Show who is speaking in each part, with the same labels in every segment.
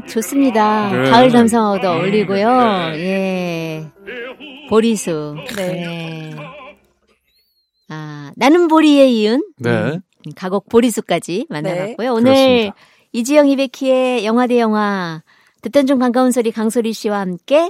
Speaker 1: 좋습니다.
Speaker 2: 네.
Speaker 1: 가을 감성어도 어울리고요. 예. 보리수. 네. 아, 나는 보리에 이은.
Speaker 2: 네.
Speaker 1: 가곡 보리수까지 만나봤고요.
Speaker 3: 네.
Speaker 1: 오늘
Speaker 2: 그렇습니다.
Speaker 1: 이지영 이백희의 영화 대 영화 듣던 중 반가운 소리 강소리 씨와 함께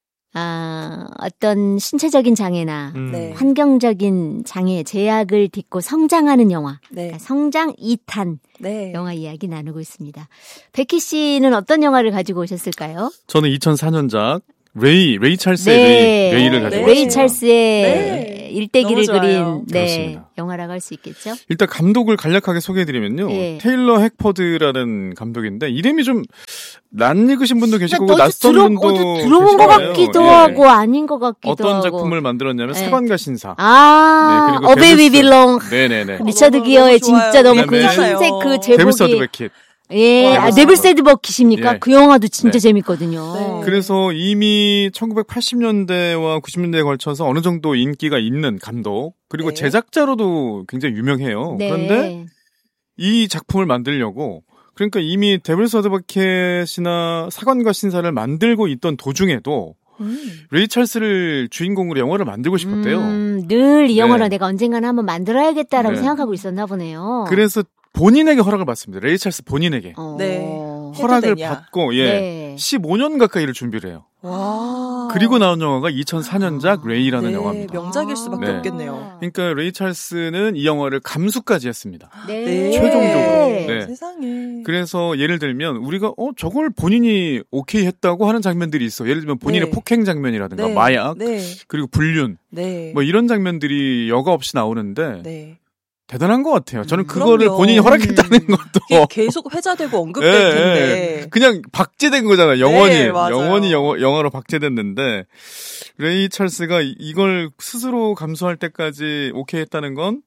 Speaker 1: 어떤 신체적인 장애나
Speaker 3: 네.
Speaker 1: 환경적인 장애, 제약을 딛고 성장하는 영화,
Speaker 3: 네.
Speaker 1: 그러니까 성장 2탄
Speaker 3: 네.
Speaker 1: 영화 이야기 나누고 있습니다. 백희 씨는 어떤 영화를 가지고 오셨을까요?
Speaker 2: 저는 2004년작 레이 찰스의
Speaker 1: 네.
Speaker 2: 레이를 가지고
Speaker 1: 레이
Speaker 2: 왔습니다.
Speaker 1: 찰스의
Speaker 3: 네.
Speaker 1: 일대기를
Speaker 3: 너무
Speaker 1: 그린
Speaker 3: 좋아요.
Speaker 2: 그렇습니다.
Speaker 1: 영화라고 할 수 있겠죠?
Speaker 2: 일단 감독을 간략하게 소개해드리면요.
Speaker 1: 네.
Speaker 2: 테일러 핵퍼드라는 감독인데 이름이 좀 낯익으신 분도 계시고
Speaker 1: 그러니까
Speaker 2: 낯선 분도
Speaker 1: 들어본 것
Speaker 2: 계시잖아요.
Speaker 1: 같기도
Speaker 2: 예.
Speaker 1: 하고 아닌 것 같기도
Speaker 2: 어떤
Speaker 1: 하고.
Speaker 2: 작품을 만들었냐면
Speaker 1: 네.
Speaker 2: 사관과 신사.
Speaker 1: 아,
Speaker 2: 네, 그리고
Speaker 1: 어베이 빌롱.
Speaker 2: 네네네.
Speaker 1: 리처드
Speaker 3: 너무
Speaker 1: 기어의
Speaker 3: 좋아요.
Speaker 1: 진짜 너무 그
Speaker 2: 그다음에
Speaker 1: 흰색 그
Speaker 2: 데빌스
Speaker 1: 제목이
Speaker 2: 어드버킷.
Speaker 1: 예,
Speaker 2: 데빌스
Speaker 1: 네블세드 버킷입니까?
Speaker 2: 예.
Speaker 1: 그 영화도 진짜
Speaker 2: 네.
Speaker 1: 재밌거든요.
Speaker 3: 네.
Speaker 2: 그래서 이미 1980년대와 90년대에 걸쳐서 어느 정도 인기가 있는 감독 그리고
Speaker 3: 네.
Speaker 2: 제작자로도 굉장히 유명해요.
Speaker 1: 네.
Speaker 2: 그런데 이 작품을 만들려고 그러니까 이미 데빌스 어드버킷이나 사관과 신사를 만들고 있던 도중에도 레이 찰스를 주인공으로 영화를 만들고 싶었대요.
Speaker 1: 늘 이 영화를
Speaker 2: 네.
Speaker 1: 내가 언젠가는 한번 만들어야겠다라고
Speaker 2: 네.
Speaker 1: 생각하고 있었나 보네요.
Speaker 2: 그래서 본인에게 허락을 받습니다. 레이 찰스 본인에게.
Speaker 3: 네.
Speaker 2: 허락을
Speaker 3: 해도 되냐?
Speaker 2: 받고 예.
Speaker 1: 네.
Speaker 2: 15년 가까이를 준비를 해요.
Speaker 3: 와.
Speaker 2: 그리고 나온 영화가 2004년작 레이라는
Speaker 3: 네,
Speaker 2: 영화입니다.
Speaker 3: 명작일 수밖에
Speaker 2: 네.
Speaker 3: 없겠네요.
Speaker 2: 그러니까 레이 찰스는 이 영화를 감수까지 했습니다.
Speaker 1: 네.
Speaker 2: 최종적으로. 네.
Speaker 3: 세상에.
Speaker 2: 그래서 예를 들면 우리가 저걸 본인이 오케이 했다고 하는 장면들이 있어. 예를 들면 본인의
Speaker 3: 네.
Speaker 2: 폭행 장면이라든가
Speaker 3: 네.
Speaker 2: 마약
Speaker 3: 네.
Speaker 2: 그리고 불륜
Speaker 3: 네.
Speaker 2: 뭐 이런 장면들이 여과 없이 나오는데
Speaker 3: 네.
Speaker 2: 대단한 것 같아요. 저는 그거를
Speaker 3: 그럼요.
Speaker 2: 본인이 허락했다는
Speaker 3: 이게
Speaker 2: 것도
Speaker 3: 계속 회자되고 언급될
Speaker 2: 예,
Speaker 3: 텐데.
Speaker 2: 그냥 박제된 거잖아요. 영원히
Speaker 3: 네, 맞아요.
Speaker 2: 영원히 영화로 박제됐는데 레이 찰스가 이걸 스스로 감수할 때까지 오케이 했다는 건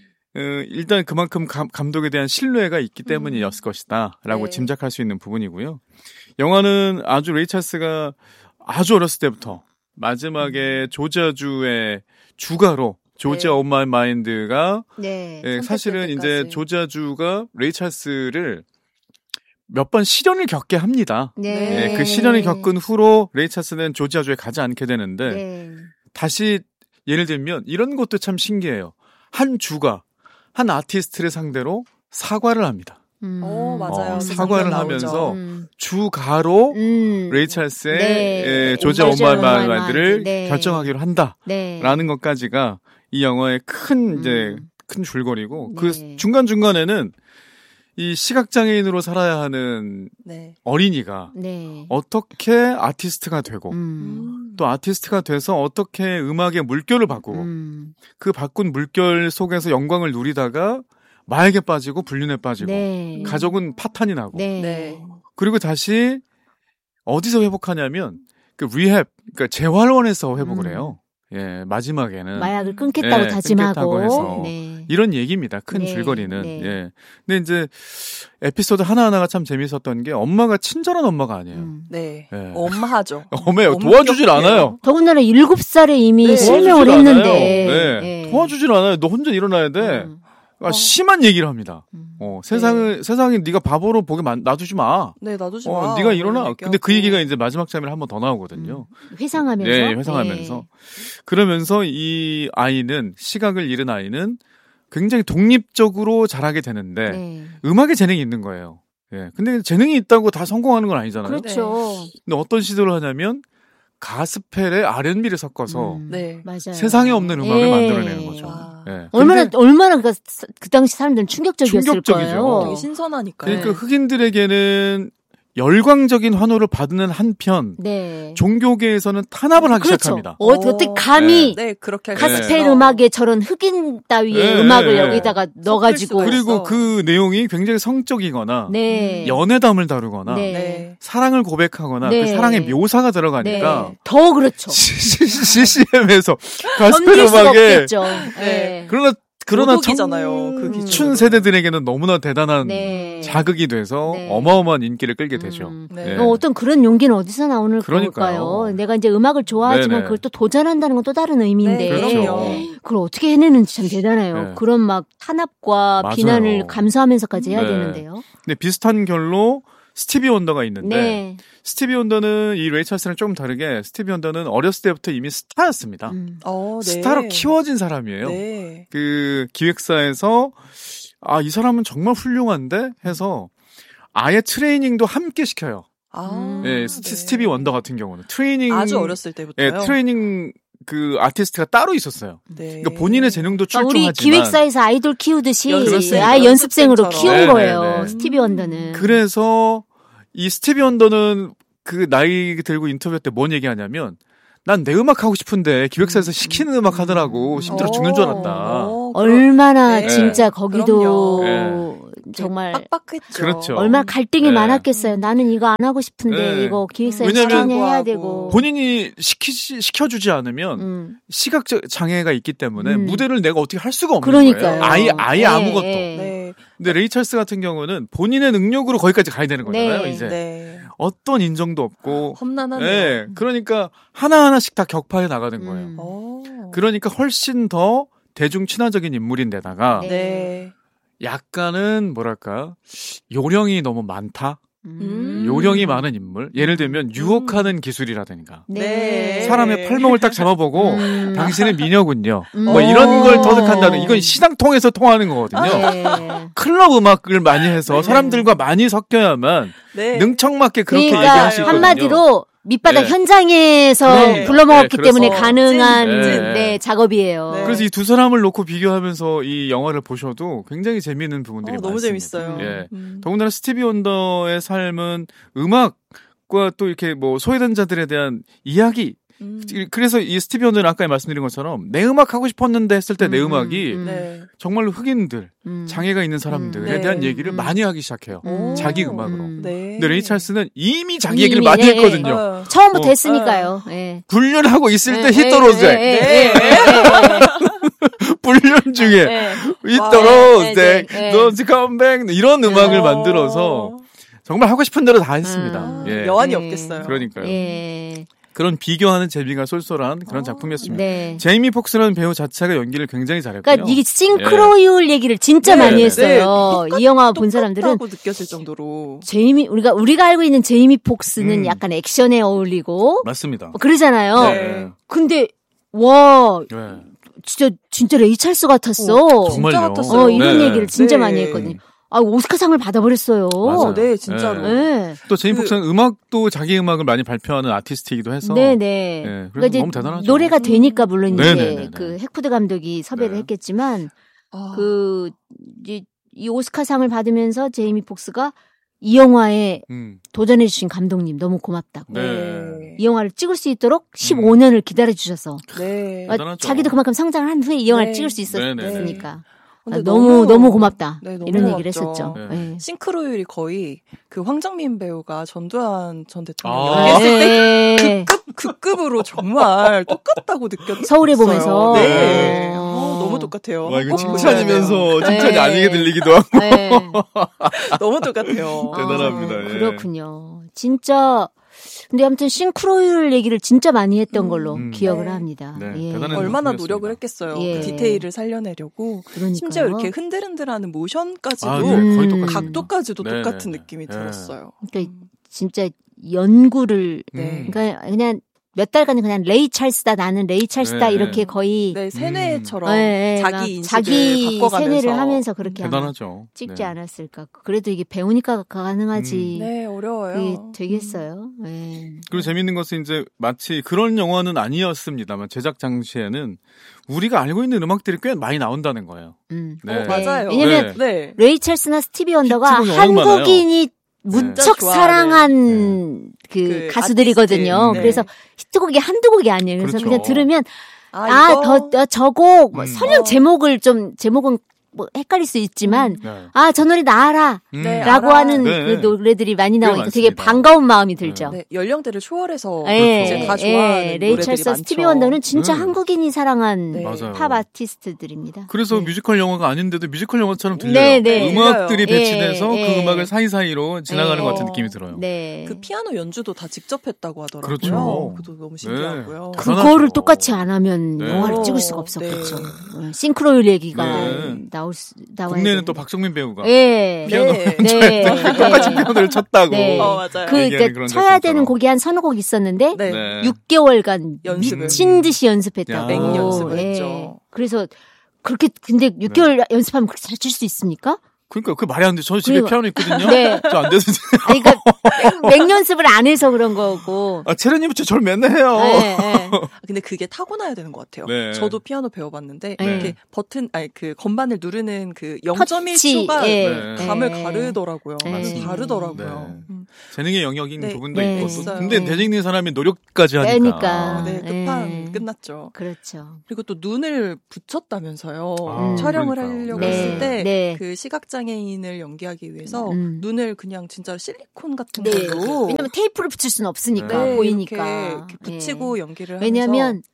Speaker 2: 일단 그만큼 감독에 대한 신뢰가 있기 때문이었을 것이다라고
Speaker 3: 네.
Speaker 2: 짐작할 수 있는 부분이고요. 영화는 아주 레이 찰스가 아주 어렸을 때부터 마지막에 조지아주의 주가로 조지아
Speaker 3: 네.
Speaker 2: 온 마이 마인드가
Speaker 1: 네.
Speaker 2: 사실은 이제
Speaker 3: 때까지.
Speaker 2: 조지아주가 레이 찰스를 몇 번 시련을 겪게 합니다.
Speaker 1: 네.
Speaker 2: 그 시련을 겪은 후로 레이 찰스는 조지아주에 가지 않게 되는데
Speaker 1: 네.
Speaker 2: 다시 예를 들면 이런 것도 참 신기해요. 한 주가 한 아티스트를 상대로 사과를 합니다.
Speaker 3: 맞아요. 그
Speaker 2: 사과를
Speaker 3: 장면
Speaker 2: 하면서
Speaker 3: 나오죠.
Speaker 2: 주가로 레이 찰스의
Speaker 1: 네.
Speaker 2: 조지아 온 마이
Speaker 1: 조지아 온 마이
Speaker 2: 마인드를
Speaker 1: 네.
Speaker 2: 결정하기로 한다라는
Speaker 1: 네.
Speaker 2: 것까지가 이 영화의 큰 이제 큰 줄거리고
Speaker 1: 네.
Speaker 2: 그 중간 중간에는 이 시각장애인으로 살아야 하는
Speaker 3: 네.
Speaker 2: 어린이가
Speaker 1: 네.
Speaker 2: 어떻게 아티스트가 되고
Speaker 1: 음.
Speaker 2: 또 아티스트가 돼서 어떻게 음악의 물결을 바꾸고 그 바꾼 물결 속에서 영광을 누리다가 마약에 빠지고 불륜에 빠지고
Speaker 1: 네.
Speaker 2: 가족은 파탄이 나고
Speaker 1: 네.
Speaker 3: 네.
Speaker 2: 그리고 다시 어디서 회복하냐면 그 리헵 그러니까 재활원에서 회복을 해요. 예, 마지막에는
Speaker 1: 마약을 끊겠다고
Speaker 2: 예,
Speaker 1: 다짐하고
Speaker 2: 끊겠다고 해서
Speaker 1: 네.
Speaker 2: 이런 얘기입니다. 큰
Speaker 1: 네,
Speaker 2: 줄거리는.
Speaker 1: 네.
Speaker 2: 예. 근데 이제 에피소드 하나하나가 참 재밌었던 게 엄마가 친절한 엄마가 아니에요.
Speaker 3: 네.
Speaker 2: 예.
Speaker 3: 엄마하죠.
Speaker 2: 엄해요. 도와주질 않아요.
Speaker 1: 더군다나 7살에 이미
Speaker 3: 네.
Speaker 1: 실명을
Speaker 2: 도와주질
Speaker 1: 했는데
Speaker 2: 않아요. 네.
Speaker 1: 예.
Speaker 2: 도와주질 않아요. 너 혼자 일어나야 돼. 심한 얘기를 합니다. 세상에 네가 바보로 보게 놔두지 마.
Speaker 3: 네, 놔두지 마.
Speaker 2: 네가 일어나.
Speaker 3: 그런
Speaker 2: 근데 그
Speaker 3: 얘기하고.
Speaker 2: 얘기가 이제 마지막 장면에 한 번 더 나오거든요.
Speaker 1: 회상하면서
Speaker 2: 네, 회상하면서. 그러면서 이 아이는 시각을 잃은 아이는 굉장히 독립적으로 자라게 되는데
Speaker 1: 네.
Speaker 2: 음악에 재능이 있는 거예요. 예. 근데 재능이 있다고 다 성공하는 건 아니잖아요.
Speaker 1: 그렇죠.
Speaker 2: 근데 어떤 시도를 하냐면 가스펠에 R&B를 섞어서
Speaker 3: 네.
Speaker 1: 맞아요.
Speaker 2: 세상에 없는 음악을
Speaker 1: 예.
Speaker 2: 만들어내는 거죠.
Speaker 3: 와.
Speaker 2: 예.
Speaker 1: 얼마나
Speaker 2: 근데
Speaker 1: 그 당시 사람들은 충격적이었을
Speaker 2: 충격적이죠.
Speaker 1: 거예요.
Speaker 3: 되게 신선하니까.
Speaker 2: 그러니까 흑인들에게는 열광적인 환호를 받는 한편
Speaker 1: 네.
Speaker 2: 종교계에서는 탄압을 하기
Speaker 1: 그렇죠.
Speaker 2: 시작합니다.
Speaker 1: 어떻게 감히
Speaker 3: 네, 그렇게
Speaker 1: 가스펠 음악에 저런 흑인 따위의
Speaker 2: 네.
Speaker 1: 음악을
Speaker 2: 네.
Speaker 1: 여기다가 넣어가지고
Speaker 2: 그리고 그 내용이 굉장히 성적이거나
Speaker 1: 네.
Speaker 2: 연애담을 다루거나
Speaker 1: 네.
Speaker 3: 네.
Speaker 2: 사랑을 고백하거나
Speaker 1: 네.
Speaker 2: 그 사랑의 묘사가 들어가니까
Speaker 1: 네. 더 그렇죠.
Speaker 2: CCM에서 가스펠
Speaker 1: 견딜 수가
Speaker 2: 음악에
Speaker 1: 없겠죠.
Speaker 3: 네.
Speaker 2: 그러나
Speaker 3: 도덕이잖아요. 그 기준으로.
Speaker 2: 춘 세대들에게는 너무나 대단한
Speaker 1: 네.
Speaker 2: 자극이 돼서
Speaker 1: 네.
Speaker 2: 어마어마한 인기를 끌게 되죠.
Speaker 3: 네.
Speaker 1: 어떤 그런 용기는 어디서 나오는
Speaker 2: 그러니까요.
Speaker 1: 걸까요? 내가 이제 음악을 좋아하지만
Speaker 2: 네네.
Speaker 1: 그걸 또 도전한다는 건 또 다른 의미인데
Speaker 3: 네,
Speaker 2: 그렇죠.
Speaker 1: 그걸 어떻게 해내는지 참 대단해요.
Speaker 2: 네.
Speaker 1: 그런 막 탄압과
Speaker 2: 맞아요.
Speaker 1: 비난을 감수하면서까지 해야
Speaker 2: 네.
Speaker 1: 되는데요.
Speaker 2: 근데 비슷한 결로 스티비 원더가 있는데
Speaker 1: 네.
Speaker 2: 스티비 원더는 이 레이 찰스랑 조금 다르게 스티비 원더는 어렸을 때부터 이미 스타였습니다.
Speaker 3: 네.
Speaker 2: 스타로 키워진 사람이에요.
Speaker 3: 네.
Speaker 2: 그 기획사에서 이 사람은 정말 훌륭한데 해서 아예 트레이닝도 함께 시켜요. 네, 스티비 원더 같은 경우는 트레이닝
Speaker 3: 아주 어렸을 때부터요.
Speaker 2: 네, 트레이닝 그 아티스트가 따로 있었어요.
Speaker 3: 네.
Speaker 2: 그러니까 본인의 재능도 출중하지만
Speaker 1: 우리 기획사에서 아이돌 키우듯이
Speaker 3: 그렇습니다.
Speaker 1: 아예 연습생으로 키운
Speaker 2: 네,
Speaker 1: 거예요.
Speaker 2: 네, 네.
Speaker 1: 스티비 원더는.
Speaker 2: 그래서 이 스티비 원더는 그 나이 들고 인터뷰 때 뭔 얘기하냐면 난 내 음악 하고 싶은데 기획사에서 시키는 음악 하더라고. 힘들어 죽는 줄 알았다.
Speaker 1: 얼마나
Speaker 3: 네.
Speaker 1: 진짜 거기도
Speaker 2: 그럼요.
Speaker 1: 정말
Speaker 3: 빡빡했죠.
Speaker 2: 그렇죠.
Speaker 1: 얼마나 갈등이
Speaker 2: 네.
Speaker 1: 많았겠어요. 나는 이거 안 하고 싶은데
Speaker 2: 네.
Speaker 1: 이거 기획사에
Speaker 2: 왜냐면
Speaker 1: 시켜야 되고.
Speaker 2: 본인이 시켜주지 않으면 시각 장애가 있기 때문에 무대를 내가 어떻게 할 수가 없는
Speaker 1: 그러니까요.
Speaker 2: 거예요. 아예
Speaker 1: 네,
Speaker 2: 아무것도.
Speaker 3: 네.
Speaker 2: 근데 레이 찰스 같은 경우는 본인의 능력으로 거기까지 가야 되는 거잖아요.
Speaker 1: 네.
Speaker 2: 이제
Speaker 3: 네.
Speaker 2: 어떤 인정도 없고.
Speaker 3: 험난하네요.
Speaker 2: 네. 그러니까 하나하나씩 다 격파해 나가는 거예요. 그러니까 훨씬 더 대중 친화적인 인물인데다가
Speaker 1: 네.
Speaker 3: 네.
Speaker 2: 약간은 뭐랄까 요령이 너무 많다. 요령이 많은 인물. 예를 들면 유혹하는 기술이라든가
Speaker 3: 네.
Speaker 2: 사람의 팔목을 딱 잡아보고 당신은 미녀군요. 뭐 이런 걸 터득한다는 이건 시장통에서 통하는 거거든요.
Speaker 1: 네.
Speaker 2: 클럽 음악을 많이 해서 사람들과 많이 섞여야만
Speaker 3: 네.
Speaker 2: 능청맞게 그렇게
Speaker 1: 그러니까
Speaker 2: 얘기할 수 있거든요.
Speaker 1: 한마디로 밑바닥
Speaker 2: 네.
Speaker 1: 현장에서
Speaker 2: 네.
Speaker 1: 불러먹었기
Speaker 2: 네,
Speaker 1: 때문에
Speaker 2: 그래서
Speaker 1: 가능한
Speaker 2: 찐.
Speaker 1: 네, 작업이에요.
Speaker 3: 네.
Speaker 2: 그래서 이 두 사람을 놓고 비교하면서 이 영화를 보셔도 굉장히 재미있는 부분들이
Speaker 3: 너무
Speaker 2: 많습니다.
Speaker 3: 재밌어요.
Speaker 2: 예. 더군다나 스티비 원더의 삶은 음악과 또 이렇게 뭐 소외된 자들에 대한 이야기. 그래서 이 스티비 원더는 아까 말씀드린 것처럼 내 음악 하고 싶었는데 했을 때 내 음악이
Speaker 3: 네.
Speaker 2: 정말로 흑인들, 장애가 있는 사람들에
Speaker 3: 네.
Speaker 2: 대한 얘기를 많이 하기 시작해요. 자기 음악으로.
Speaker 3: 네.
Speaker 2: 근데 레이 찰스는 이미 자기
Speaker 1: 이미,
Speaker 2: 얘기를 많이
Speaker 1: 예,
Speaker 2: 했거든요.
Speaker 1: 처음부터 했으니까요. 예.
Speaker 2: 불륜하고 있을 때
Speaker 1: 예,
Speaker 2: 히터로제.
Speaker 1: 예,
Speaker 2: 불륜 중에
Speaker 1: 예.
Speaker 2: 히터로제,
Speaker 1: 네, 네.
Speaker 2: Don't come back 이런 음악을 만들어서 정말 하고 싶은 대로 다 했습니다. 예.
Speaker 3: 여한이 없겠어요.
Speaker 2: 그러니까요.
Speaker 1: 예.
Speaker 2: 그런 비교하는 재미가 쏠쏠한 그런 작품이었습니다.
Speaker 1: 네.
Speaker 2: 제이미 폭스라는 배우 자체가 연기를 굉장히 잘했고요.
Speaker 1: 그러니까 이게 싱크로율 얘기를 진짜
Speaker 3: 네,
Speaker 1: 많이
Speaker 3: 네.
Speaker 1: 했어요. 이 영화 본 사람들은
Speaker 3: 똑같다고 느껴질 정도로.
Speaker 1: 우리가 알고 있는 제이미 폭스는 약간 액션에 어울리고
Speaker 2: 맞습니다.
Speaker 1: 그러잖아요.
Speaker 2: 네.
Speaker 1: 근데 와
Speaker 2: 네.
Speaker 1: 진짜 레이 찰스 같았어.
Speaker 2: 정말요?
Speaker 3: 진짜 같았어요.
Speaker 1: 이런
Speaker 2: 네.
Speaker 1: 얘기를 진짜
Speaker 3: 네.
Speaker 1: 많이 했거든요. 오스카상을 받아버렸어요.
Speaker 2: 맞아요.
Speaker 3: 네, 진짜로.
Speaker 1: 네.
Speaker 2: 또 제이미 폭스는 음악도 자기 음악을 많이 발표하는 아티스트이기도 해서
Speaker 1: 네네.
Speaker 2: 그래서
Speaker 1: 그러니까 이제
Speaker 2: 너무 대단하죠.
Speaker 1: 노래가 되니까 물론
Speaker 2: 네네네네.
Speaker 1: 이제 그 헥푸드 감독이 섭외를
Speaker 2: 네.
Speaker 1: 했겠지만
Speaker 3: 아.
Speaker 1: 이제 이 오스카상을 받으면서 제이미 폭스가 이 영화에 도전해주신 감독님 너무 고맙다고.
Speaker 2: 네.
Speaker 1: 이 영화를 찍을 수 있도록 15년을 기다려주셔서.
Speaker 3: 네.
Speaker 2: 대단하죠.
Speaker 1: 자기도 그만큼 성장을 한 후에 이 영화를
Speaker 3: 네.
Speaker 1: 찍을 수
Speaker 2: 네네네.
Speaker 1: 있었으니까.
Speaker 3: 근데
Speaker 1: 너무 고맙다.
Speaker 3: 네, 너무
Speaker 1: 이런
Speaker 3: 고맙죠.
Speaker 1: 얘기를 했었죠.
Speaker 2: 네.
Speaker 1: 네.
Speaker 3: 싱크로율이 거의 그 황정민 배우가 전두환 전 대통령
Speaker 2: 아.
Speaker 3: 연기했을 때
Speaker 1: 네.
Speaker 3: 그 급으로 정말 똑같다고 느꼈어요.
Speaker 1: 서울에 보면서.
Speaker 3: 네.
Speaker 1: 어.
Speaker 3: 너무 똑같아요.
Speaker 2: 와, 이거
Speaker 3: 꼭
Speaker 2: 칭찬이면서
Speaker 1: 네.
Speaker 2: 칭찬이 아니게 들리기도 하고.
Speaker 1: 네.
Speaker 3: 너무 똑같아요.
Speaker 2: 대단합니다. 예.
Speaker 1: 그렇군요. 진짜 근데 아무튼 싱크로율 얘기를 진짜 많이 했던 걸로 기억을
Speaker 3: 네.
Speaker 1: 합니다.
Speaker 2: 네,
Speaker 1: 예.
Speaker 2: 대단한
Speaker 3: 얼마나
Speaker 2: 작품이었습니다.
Speaker 3: 노력을 했겠어요.
Speaker 1: 예.
Speaker 3: 그 디테일을 살려내려고.
Speaker 1: 그러니까요.
Speaker 3: 심지어 이렇게 흔들흔들하는 모션까지도
Speaker 2: 아, 네, 거의 똑같습니다.
Speaker 3: 각도까지도
Speaker 2: 네,
Speaker 3: 똑같은
Speaker 2: 네,
Speaker 3: 느낌이
Speaker 2: 네.
Speaker 3: 들었어요.
Speaker 1: 그러니까 진짜 연구를
Speaker 3: 네.
Speaker 1: 그러니까 그냥 몇 달간 그냥 레이 찰스다 나는 레이 찰스다
Speaker 2: 네.
Speaker 1: 이렇게 거의
Speaker 3: 네, 세뇌처럼
Speaker 1: 막
Speaker 3: 자기 인식을
Speaker 1: 자기
Speaker 3: 바꿔가면서
Speaker 1: 세뇌를 하면서 그렇게 아마
Speaker 2: 대단하죠.
Speaker 1: 찍지
Speaker 2: 네.
Speaker 1: 않았을까. 그래도 이게 배우니까 가능하지.
Speaker 3: 네,
Speaker 1: 그게
Speaker 3: 어려워요.
Speaker 1: 되겠어요. 네.
Speaker 2: 그리고 재밌는 것은 이제 마치 그런 영화는 아니었습니다만 제작 당시에는 우리가 알고 있는 음악들이 꽤 많이 나온다는 거예요. 네.
Speaker 3: 맞아요.
Speaker 1: 왜냐면
Speaker 3: 네.
Speaker 1: 레이 찰스나 스티비 원더가
Speaker 2: 히트곡이 워낙
Speaker 1: 한국인이 무척
Speaker 3: 좋아하는,
Speaker 1: 사랑한 그 가수들이거든요.
Speaker 3: 아티스트. 네.
Speaker 1: 그래서 히트곡이 한두 곡이 아니에요. 그래서
Speaker 2: 그렇죠.
Speaker 1: 그냥 들으면
Speaker 3: 이거?
Speaker 1: 저곡 설령 제목은 뭐 헷갈릴 수 있지만
Speaker 2: 네.
Speaker 1: 저 노래 나 알아.
Speaker 3: 네,
Speaker 1: 라고
Speaker 3: 알아.
Speaker 1: 하는
Speaker 2: 네.
Speaker 1: 그 노래들이 많이 나오니까 되게
Speaker 2: 많습니다.
Speaker 1: 반가운 마음이 들죠.
Speaker 3: 네, 연령대를 초월해서
Speaker 1: 예,
Speaker 3: 이제 다 좋아하는
Speaker 1: 레이
Speaker 3: 노래들이
Speaker 1: 찰스,
Speaker 3: 많죠.
Speaker 1: 스티비 원더는 진짜 한국인이 사랑한
Speaker 3: 네.
Speaker 2: 맞아요.
Speaker 1: 팝 아티스트들입니다.
Speaker 2: 그래서
Speaker 1: 네.
Speaker 2: 뮤지컬 영화가 아닌데도 뮤지컬 영화처럼 들려요.
Speaker 1: 네, 네.
Speaker 2: 음악들이
Speaker 1: 들려요.
Speaker 2: 배치돼서
Speaker 1: 예,
Speaker 2: 그
Speaker 1: 예.
Speaker 2: 음악을 사이사이로 지나가는
Speaker 1: 네.
Speaker 2: 것 같은 느낌이 들어요.
Speaker 1: 네.
Speaker 3: 그 피아노 연주도 다 직접 했다고 하더라고요.
Speaker 2: 그렇죠.
Speaker 3: 그것도 너무 신기하고요.
Speaker 2: 네.
Speaker 1: 그거를
Speaker 2: 대단하죠.
Speaker 1: 똑같이 안 하면
Speaker 2: 네.
Speaker 1: 영화를 찍을
Speaker 3: 어,
Speaker 1: 수가 없었겠죠.
Speaker 3: 네.
Speaker 1: 싱크로율 얘기가
Speaker 2: 네.
Speaker 1: 나오니까. 나와야
Speaker 2: 국내는 또 박정민 배우가
Speaker 1: 네.
Speaker 2: 피아노
Speaker 1: 네.
Speaker 2: 똑같이 피아노를 쳤다고.
Speaker 1: 네.
Speaker 3: 맞아요.
Speaker 1: 그러니까 쳐야 되는 곡이 한 서너 곡 있었는데
Speaker 2: 네.
Speaker 1: 6개월간 미친 듯이 연습했다고.
Speaker 3: 맹연습했죠.
Speaker 1: 네. 그래서 그렇게 근데 6개월 연습하면 그렇게 잘 칠 수 있습니까?
Speaker 2: 그러니까 그 말이 안 돼. 저 집에 피아노 있거든요.
Speaker 1: 네.
Speaker 2: 저 안 돼서.
Speaker 1: 아니, 그러니까 맹연습을 안 해서 그런 거고.
Speaker 2: 체르님은 저를 맨날 해요.
Speaker 1: 네, 네.
Speaker 3: 근데 그게 타고나야 되는 것 같아요.
Speaker 2: 네.
Speaker 3: 저도 피아노 배워봤는데
Speaker 1: 네.
Speaker 3: 이렇게 그 건반을 누르는 그
Speaker 1: 터치,
Speaker 3: 0.1초가
Speaker 1: 예.
Speaker 3: 감을
Speaker 1: 네.
Speaker 3: 가르더라고요.
Speaker 1: 네.
Speaker 3: 다르더라고요.
Speaker 2: 네. 재능의 영역인
Speaker 3: 네.
Speaker 2: 부분도
Speaker 1: 네.
Speaker 2: 있고.
Speaker 3: 있어요.
Speaker 2: 근데
Speaker 1: 네.
Speaker 2: 대중 있는 사람이 노력까지 하니까.
Speaker 1: 그러니까.
Speaker 3: 네, 끝판 끝났죠.
Speaker 1: 그렇죠.
Speaker 3: 그리고 또 눈을 붙였다면서요.
Speaker 2: 아,
Speaker 3: 촬영을
Speaker 2: 그러니까요.
Speaker 3: 하려고
Speaker 1: 네.
Speaker 3: 했을 때
Speaker 1: 네.
Speaker 3: 그 시각장애인을 연기하기 위해서 눈을 그냥 진짜 실리콘 같은
Speaker 1: 네.
Speaker 3: 걸로
Speaker 1: 왜냐면 테이프를 붙일 수는 없으니까
Speaker 2: 네.
Speaker 1: 보이니까.
Speaker 3: 이렇게 붙이고 연기를 하면서
Speaker 1: 왜냐면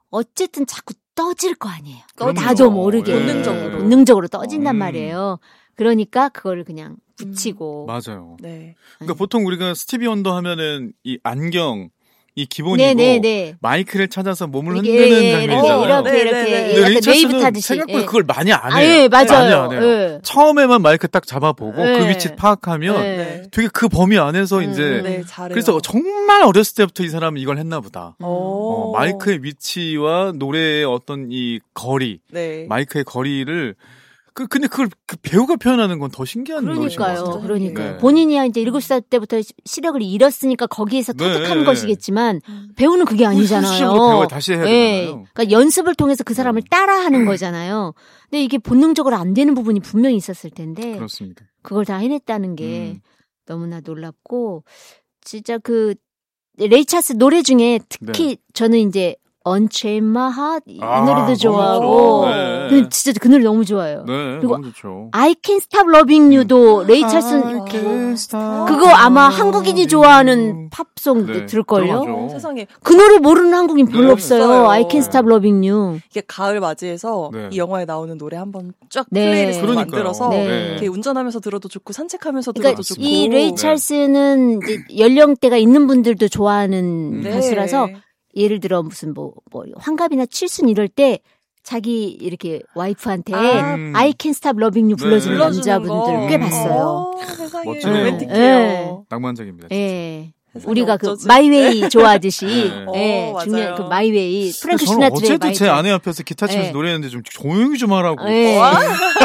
Speaker 1: 어쨌든 자꾸 떠질 거 아니에요.
Speaker 2: 그럼요.
Speaker 1: 나도 모르게
Speaker 3: 본능적으로.
Speaker 1: 본능적으로 떠진단
Speaker 2: 음.
Speaker 1: 말이에요. 그러니까 그거를 그냥 붙이고.
Speaker 2: 맞아요.
Speaker 3: 네.
Speaker 2: 그러니까 보통 우리가 스티비 원더 하면은 이 안경 이 기본이고
Speaker 1: 네네네.
Speaker 2: 마이크를 찾아서 몸을
Speaker 1: 이게,
Speaker 2: 흔드는
Speaker 1: 예,
Speaker 2: 장면이잖아요.
Speaker 1: 이렇게
Speaker 3: 네,
Speaker 1: 이렇게
Speaker 3: 네, 네.
Speaker 1: 약간
Speaker 2: 근데
Speaker 1: 웨이브
Speaker 2: 리처스는
Speaker 1: 타듯이.
Speaker 2: 생각보다
Speaker 1: 예.
Speaker 2: 그걸 많이 안 해요.
Speaker 1: 아, 예, 맞아요.
Speaker 2: 많이 안 해요.
Speaker 1: 예.
Speaker 2: 처음에만 마이크 딱 잡아보고
Speaker 1: 네.
Speaker 2: 그 위치 파악하면
Speaker 1: 네.
Speaker 2: 되게 그 범위 안에서 이제
Speaker 3: 네, 잘해요.
Speaker 2: 그래서 정말 어렸을 때부터 이 사람은 이걸 했나 보다.
Speaker 3: 오.
Speaker 2: 마이크의 위치와 노래의 어떤 이 거리,
Speaker 3: 네.
Speaker 2: 마이크의 거리를 근데 그걸 그 배우가 표현하는 건 더 신기한 것인 것
Speaker 1: 그러니까요.
Speaker 2: 같아요.
Speaker 1: 그러니까요.
Speaker 2: 네.
Speaker 1: 본인이 이제 7살 때부터 시력을 잃었으니까 거기에서 터득한
Speaker 2: 네.
Speaker 1: 것이겠지만 배우는 그게 아니잖아요.
Speaker 2: 배우가 다시 해야 되잖아요.
Speaker 1: 그러니까 연습을 통해서 그 사람을 따라하는 거잖아요. 근데 이게 본능적으로 안 되는 부분이 분명히 있었을 텐데
Speaker 2: 그렇습니다.
Speaker 1: 그걸 다 해냈다는 게 너무나 놀랍고 진짜 그 레이 찰스 노래 중에 특히 저는 이제 Unchain My Heart 이 노래도 좋아하고
Speaker 2: 네.
Speaker 1: 진짜 그 노래 너무 좋아요.
Speaker 2: 네,
Speaker 1: 그리고
Speaker 2: 너무 좋죠.
Speaker 1: I Can't Stop Loving You도 레이 찰스 그거 아마 한국인이 좋아하는 팝송
Speaker 2: 네,
Speaker 1: 들을걸요?
Speaker 2: 들어가죠.
Speaker 3: 세상에
Speaker 1: 그 노래 모르는 한국인 별로
Speaker 2: 네,
Speaker 1: 없어요.
Speaker 3: 없어요.
Speaker 1: I Can't Stop Loving You.
Speaker 3: 이게 가을 맞이해서
Speaker 2: 네.
Speaker 3: 이 영화에 나오는 노래 한번 쫙
Speaker 1: 네.
Speaker 3: 플레이리스트
Speaker 2: 그러니까요.
Speaker 3: 만들어서
Speaker 1: 네.
Speaker 3: 이렇게 운전하면서 들어도 좋고 산책하면서
Speaker 1: 그러니까
Speaker 3: 들어도 좋고
Speaker 1: 이 레이 찰스는 이제 연령대가 있는 분들도 좋아하는
Speaker 3: 네.
Speaker 1: 가수라서 예를 들어 무슨 뭐 환갑이나 칠순 이럴 때 자기 이렇게 와이프한테 I Can't Stop Loving You 불러주는
Speaker 2: 네.
Speaker 1: 남자분들 꽤 봤어요.
Speaker 3: 세상에
Speaker 2: 멋지네요.
Speaker 3: 로맨틱해요.
Speaker 2: 낭만적입니다. 진짜.
Speaker 1: 예.
Speaker 3: 세상에
Speaker 1: 우리가 그
Speaker 3: 어쩌지?
Speaker 1: 마이웨이 좋아하듯이
Speaker 2: 네.
Speaker 1: 예,
Speaker 3: 맞아요.
Speaker 1: 중요한 그 마이웨이 프랭크
Speaker 2: 저는
Speaker 1: 시나트라의
Speaker 2: 어쨌든 제
Speaker 1: 마이웨이.
Speaker 2: 아내 앞에서 기타 치면서
Speaker 1: 네.
Speaker 2: 노래했는데 좀 조용히 좀 하라고.
Speaker 1: 예.
Speaker 3: 와.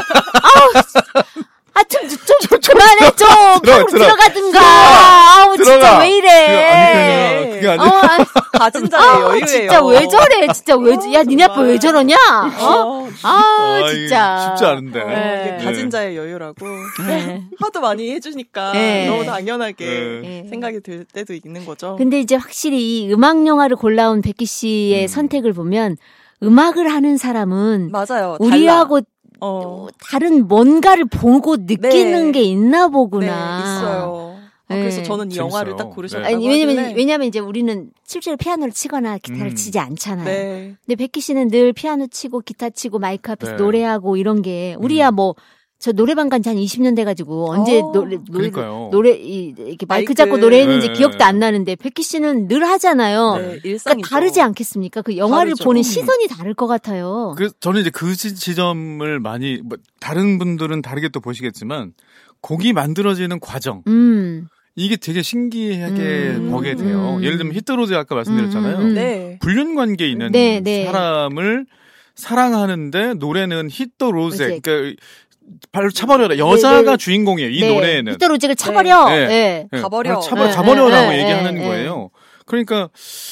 Speaker 1: 좀 그만해 좀 방으로 들어가든가. 아우 진짜
Speaker 2: 들어가.
Speaker 1: 왜 이래?
Speaker 2: 그게 아니라
Speaker 3: 가진 자의 여유예요.
Speaker 1: 진짜 왜 저래? 진짜 왜? 야 니네 아빠 왜 저러냐?
Speaker 2: 이게
Speaker 1: 진짜
Speaker 2: 쉽지 않은데.
Speaker 3: 이게
Speaker 1: 네.
Speaker 3: 가진 자의 여유라고
Speaker 1: 네.
Speaker 3: 하도 많이 해주니까
Speaker 1: 네.
Speaker 3: 너무 당연하게
Speaker 1: 네.
Speaker 3: 생각이 들 때도 있는 거죠.
Speaker 1: 근데 이제 확실히 이 음악 영화를 골라온 백기 씨의 선택을 보면 음악을 하는 사람은
Speaker 3: 맞아요.
Speaker 1: 우리하고
Speaker 3: 다른
Speaker 1: 뭔가를 보고 느끼는
Speaker 3: 네.
Speaker 1: 게 있나
Speaker 3: 네,
Speaker 1: 보구나.
Speaker 3: 있어요. 그래서
Speaker 1: 네.
Speaker 3: 저는 이
Speaker 2: 재밌어요.
Speaker 3: 영화를 딱 고르셨다고
Speaker 1: 아니,
Speaker 3: 하길래
Speaker 1: 왜냐면 이제 우리는 실제로 피아노를 치거나 기타를 치지 않잖아요.
Speaker 3: 네.
Speaker 1: 근데 백기 씨는 늘 피아노 치고 기타 치고 마이크 앞에서
Speaker 2: 네.
Speaker 1: 노래하고 이런 게 우리야 뭐 저 노래방 간 지 한 20년 돼가지고 언제
Speaker 2: 그러니까요.
Speaker 1: 이렇게 마이크
Speaker 3: 마이크.
Speaker 1: 잡고 노래했는지
Speaker 2: 네.
Speaker 1: 기억도 안 나는데 백기 씨는 늘 하잖아요.
Speaker 3: 네, 일상이죠.
Speaker 1: 그러니까 다르지 않겠습니까? 그 영화를
Speaker 3: 다르죠.
Speaker 1: 보는 시선이 다를 것 같아요.
Speaker 2: 그래서 저는 이제 그 지점을 많이 다른 분들은 다르게 또 보시겠지만 곡이 만들어지는 과정 이게 되게 신기하게 보게 돼요. 예를 들면 히트로즈 아까 말씀드렸잖아요.
Speaker 3: 네.
Speaker 2: 불륜 관계에 있는
Speaker 1: 네, 네.
Speaker 2: 사람을 사랑하는데 노래는 히트로즈
Speaker 1: 그치.
Speaker 2: 그러니까 발로 차버려라. 여자가
Speaker 1: 네.
Speaker 2: 주인공이에요. 이
Speaker 1: 네.
Speaker 2: 노래에는.
Speaker 1: 히트로즈를 차버려.
Speaker 2: 네.
Speaker 1: 네.
Speaker 2: 네.
Speaker 3: 가버려.
Speaker 2: 가버려라고
Speaker 1: 네.
Speaker 2: 얘기하는
Speaker 1: 네.
Speaker 2: 거예요. 그러니까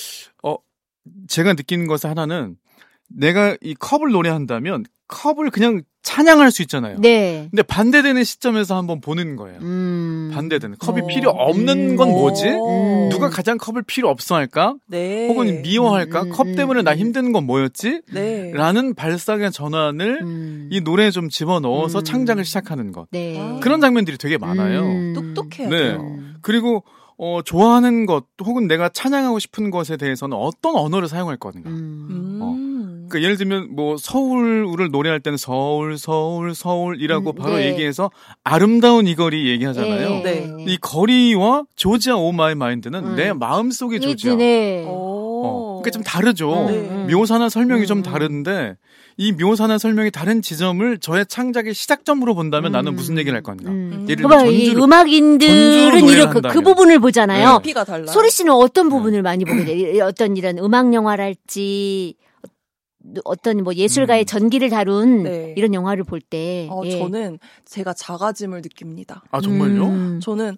Speaker 2: 제가 느끼는 것은 하나는 내가 이 컵을 노래한다면 컵을 그냥 찬양할 수 있잖아요.
Speaker 1: 네.
Speaker 2: 근데 반대되는 시점에서 한번 보는 거예요. 반대되는 컵이 필요 없는 건 뭐지? 누가 가장 컵을 필요 없어 할까?
Speaker 3: 네.
Speaker 2: 혹은 미워할까? 컵 때문에 나 힘든 건 뭐였지?
Speaker 3: 네.
Speaker 2: 라는 발상의 전환을 이 노래에 좀 집어넣어서 창작을 시작하는 것.
Speaker 1: 네.
Speaker 2: 그런 장면들이 되게 많아요.
Speaker 3: 똑똑해야죠.
Speaker 2: 네. 그리고 좋아하는 것 혹은 내가 찬양하고 싶은 것에 대해서는 어떤 언어를 사용할 건가. 그러니까 예를 들면 뭐 서울을 노래할 때는 서울이라고 바로
Speaker 1: 네.
Speaker 2: 얘기해서 아름다운 이 거리 얘기하잖아요.
Speaker 3: 네.
Speaker 2: 이 거리와 조지아 오 마이 마인드는 내 마음속의 조지아.
Speaker 1: 네.
Speaker 2: 그게 좀 다르죠. 묘사나 설명이 좀 다른데 이 묘사나 설명이 다른 지점을 저의 창작의 시작점으로 본다면 나는 무슨 얘기를 할 건가. 예를 들면
Speaker 1: 이 음악인들은 이렇게 그 부분을 보잖아요.
Speaker 3: 깊이가 달라요.
Speaker 1: 소리 씨는 어떤 부분을 많이 보게 돼요? 어떤 이런 음악 영화랄지 어떤 뭐 예술가의 전기를 다룬
Speaker 3: 네.
Speaker 1: 이런 영화를 볼 때
Speaker 3: 저는 제가 작아짐을 느낍니다.
Speaker 2: 아 정말요?
Speaker 3: 저는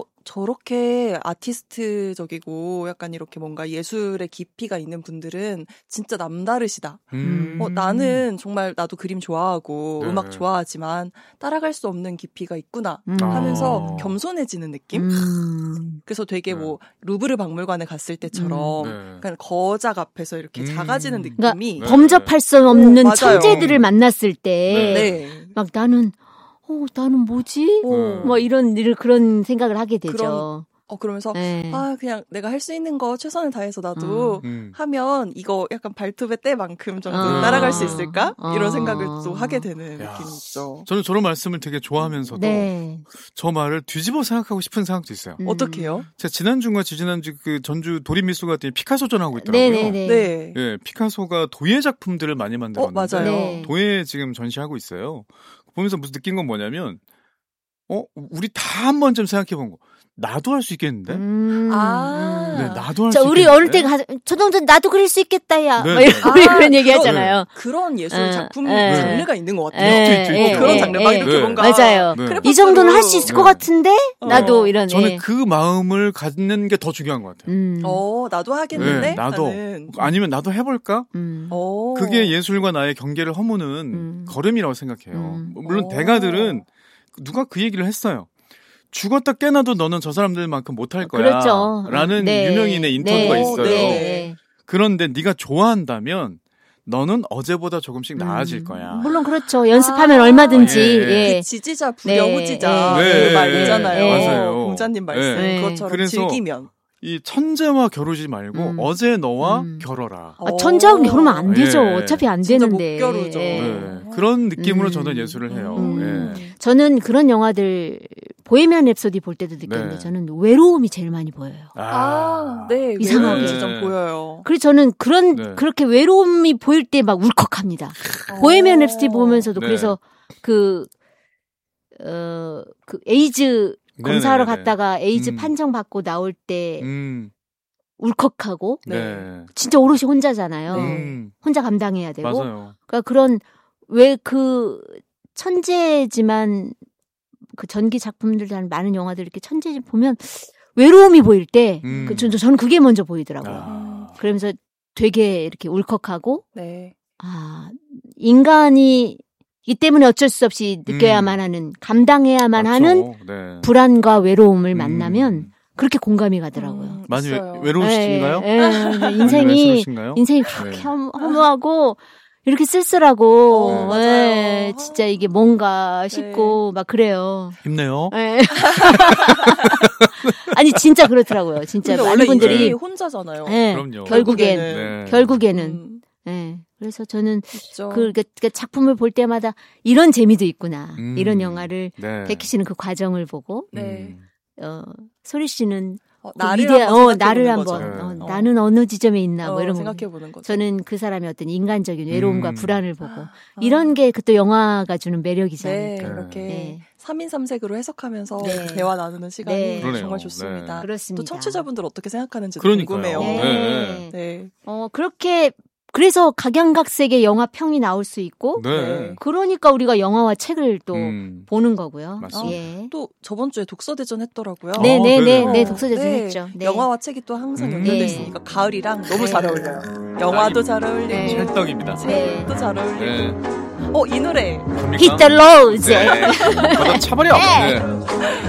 Speaker 3: 저렇게 아티스트적이고 약간 이렇게 뭔가 예술의 깊이가 있는 분들은 진짜 남다르시다. 나는 정말 나도 그림 좋아하고 음악 좋아하지만 따라갈 수 없는 깊이가 있구나 하면서 겸손해지는 느낌? 그래서 되게 뭐 루브르 박물관에 갔을 때처럼 약간 거작 앞에서 이렇게 작아지는 느낌이
Speaker 1: 그러니까 범접할 수 없는
Speaker 3: 맞아요.
Speaker 1: 천재들을 만났을 때 막 나는 뭐지? 뭐 이런 그런 생각을 하게 되죠.
Speaker 3: 그러면서 그냥 내가 할 수 있는 거 최선을 다해서 나도 하면 이거 약간 발톱의 때만큼 정도 따라갈 수 있을까? 이런 생각을 또 하게 되는 느낌이 있죠.
Speaker 2: 저는 저런 말씀을 되게 좋아하면서도 저 말을 뒤집어 생각하고 싶은 생각도 있어요.
Speaker 3: 어떻게요?
Speaker 2: 제가 지난주인가 지지난주 그 전주 도립미술관 같은 피카소전 하고 있더라고요.
Speaker 1: 네.
Speaker 2: 예, 피카소가 도예 작품들을 많이 만들었는데
Speaker 3: 맞아요.
Speaker 2: 도예 지금 전시하고 있어요. 보면서 무슨 느낀 건 뭐냐면 우리 다 한 번쯤 생각해 본 거. 나도 할 수 있겠는데?
Speaker 3: 네,
Speaker 2: 나도 할 수 있겠는데?
Speaker 1: 우리 어릴 때 초등학생 나도 그릴 수 있겠다, 야. 우리 그런 얘기 하잖아요.
Speaker 3: 그런 예술 작품 장르가 있는 것 같아요. 그런 장르 막 이렇게 뭔가.
Speaker 1: 맞아요. 이 정도는 할 수 있을 것 같은데? 나도 이런.
Speaker 2: 저는 그 마음을 갖는 게 더 중요한 것 같아요.
Speaker 3: 나도 하겠는데?
Speaker 2: 나도. 아니면 나도 해볼까? 그게 예술과 나의 경계를 허무는 걸음이라고 생각해요. 물론 대가들은 누가 그 얘기를 했어요. 죽었다 깨나도 너는 저 사람들만큼 못할 거야.
Speaker 1: 그렇죠.
Speaker 2: 라는 유명인의 인터뷰가 있어요. 그런데 네가 좋아한다면 너는 어제보다 조금씩 나아질 거야.
Speaker 1: 물론 그렇죠. 연습하면 얼마든지.
Speaker 3: 그 지지자 부려우지자 그 말 있잖아요.
Speaker 2: 맞아요.
Speaker 3: 공자님 말씀. 그것처럼
Speaker 2: 그래서
Speaker 3: 즐기면.
Speaker 2: 이 천재와 겨루지 말고 어제 너와 겨뤄라.
Speaker 1: 천재하고 겨루면 안 되죠. 어차피 안 되는데.
Speaker 3: 못 겨루죠.
Speaker 2: 그런 느낌으로 저는 예술을 해요.
Speaker 1: 저는 그런 영화들 보헤미안 랩소디 볼 때도 느꼈는데 저는 외로움이 제일 많이 보여요.
Speaker 3: 네.
Speaker 1: 이상하게
Speaker 3: 좀 보여요.
Speaker 1: 그래서 저는 그렇게 외로움이 보일 때 막 울컥합니다. 보헤미안 랩소디 보면서도 그래서 그 에이즈 검사하러 갔다가 에이즈 판정 받고 나올 때 울컥하고 진짜 오롯이 혼자잖아요. 혼자 감당해야 되고.
Speaker 2: 맞아요.
Speaker 1: 그러니까 그런 왜 그 천재지만 그 전기 작품들 많은 영화들 이렇게 천재 보면 외로움이 보일 때 저는 그게 먼저 보이더라고요. 그러면서 되게 이렇게 울컥하고 인간이 이 때문에 어쩔 수 없이 느껴야만 하는 감당해야만 하는 불안과 외로움을 만나면 그렇게 공감이 가더라고요.
Speaker 2: 많이 외로우신가요?
Speaker 1: 인생이 그렇게 허무하고 이렇게 쓸쓸하고 진짜 이게 뭔가 싶고 막 그래요.
Speaker 2: 힘내요.
Speaker 1: 아니 진짜 그렇더라고요. 진짜 많은 분들이
Speaker 3: 혼자잖아요.
Speaker 2: 그럼요.
Speaker 1: 결국에는. 그래서 저는 그 작품을 볼 때마다 이런 재미도 있구나. 이런 영화를 백희 씨는 그 과정을 보고 소리 씨는 나를 한번 나는 어느 지점에 있나 뭐 이런 거
Speaker 3: 생각해보는 거죠.
Speaker 1: 저는 그 사람의 어떤 인간적인 외로움과 불안을 보고 이런 게 그 또 영화가 주는 매력이지 않을까.
Speaker 3: 그렇게 3인 3색으로 해석하면서 대화 나누는 시간이 정말 좋습니다.
Speaker 1: 그렇습니다.
Speaker 3: 또 청취자분들 어떻게 생각하는지도
Speaker 2: 그러니까요.
Speaker 3: 궁금해요.
Speaker 1: 그렇게 그래서 각양각색의 영화 평이 나올 수 있고 그러니까 우리가 영화와 책을 또 보는 거고요.
Speaker 3: 또 저번 주에 독서대전 했더라고요.
Speaker 1: 네, 독서대전 했죠.
Speaker 3: 영화와 책이 또 항상 연결돼 있으니까 가을이랑 너무 잘 어울려요. 영화도 잘 어울리고
Speaker 2: 찰떡입니다.
Speaker 3: 책도 잘 어울리고 이 노래
Speaker 1: Hit the road.
Speaker 2: 걷어 차버려.